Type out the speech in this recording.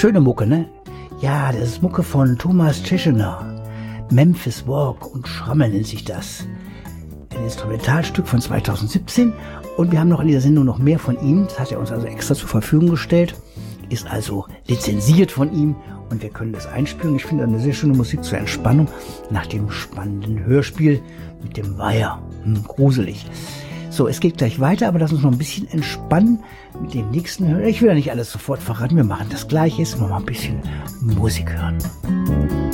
Schöne Mucke, ne? Ja, das ist Mucke von Thomas Tscheschener. Memphis Walk und Schrammel nennt sich das. Ein Instrumentalstück von 2017. Und wir haben noch in dieser Sendung noch mehr von ihm. Das hat er uns also extra zur Verfügung gestellt. Ist also lizenziert von ihm. Und wir können das einspielen. Ich finde eine sehr schöne Musik zur Entspannung nach dem spannenden Hörspiel mit dem Weiher. Gruselig. So, es geht gleich weiter, aber lass uns noch ein bisschen entspannen mit dem nächsten Hören. Ich will ja nicht alles sofort verraten, wir machen das Gleiche, jetzt noch mal ein bisschen Musik hören.